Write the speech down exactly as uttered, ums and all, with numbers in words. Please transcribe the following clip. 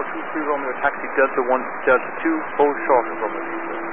two three Romeo, taxi Delta one, Delta two, hold short of Romeo two.